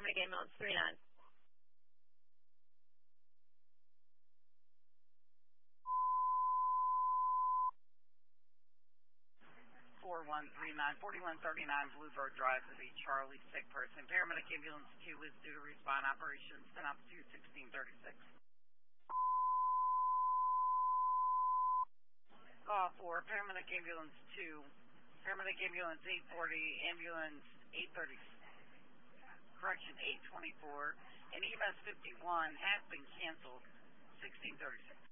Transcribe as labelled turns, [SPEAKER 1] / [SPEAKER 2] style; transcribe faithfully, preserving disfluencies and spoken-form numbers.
[SPEAKER 1] paramedic ambulance three nine.
[SPEAKER 2] four one three nine, forty-one thirty-nine Bluebird Drive to the Charlie, sick person. Paramedic ambulance two is due to respond. Operations ten up to sixteen thirty-six. Call for paramedic ambulance two, paramedic ambulance eight forty, ambulance eight thirty, correction eight twenty-four, and E M S fifty-one has been canceled, sixteen thirty-six.